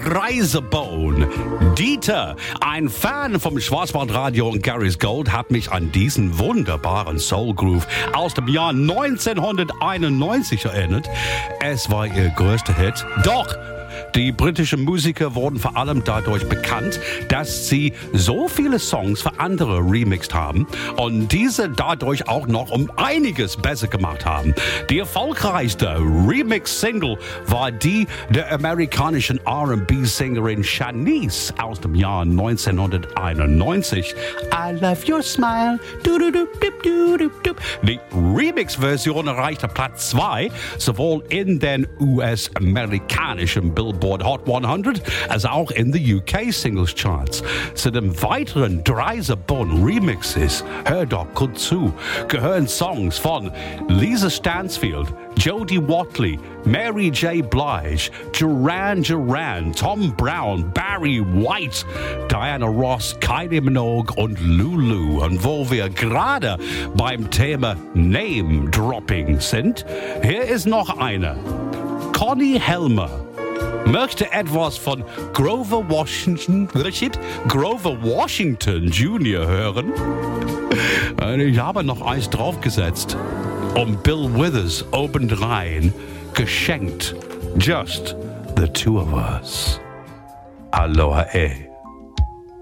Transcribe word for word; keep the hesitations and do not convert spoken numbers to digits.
Reisebone. Dieter, ein Fan vom Schwarzwaldradio und Gary's Gold, hat mich an diesen wunderbaren Soul Groove aus dem Jahr neunzehnhunderteinundneunzig erinnert. Es war ihr größter Hit. Doch die britischen Musiker wurden vor allem dadurch bekannt, dass sie so viele Songs für andere remixed haben und diese dadurch auch noch um einiges besser gemacht haben. Die erfolgreichste Remix-Single war die der amerikanischen R and B-Sängerin Shanice aus dem Jahr neunzehnhunderteinundneunzig. I love your smile. Du, du, du, du, du, du, du. Die Remix-Version erreichte Platz zwei, sowohl in den U S-amerikanischen Billboard Hot hundert als auch in the U K Singles Charts. Zu den weiteren Reisebone Remixes, hör doch gut zu, gehören Songs von Lisa Stansfield, Jodie Watley, Mary J. Blige, Duran Duran, Tom Brown, Barry White, Diana Ross, Kylie Minogue und Lulu. Und wo wir gerade beim Thema Name-Dropping sind, hier ist noch eine. Connie Helmer möchte etwas von Grover Washington, Grover Washington Junior hören. Ich habe noch eins draufgesetzt. Und Bill Withers obendrein geschenkt. Just the two of us. Aloha, eh.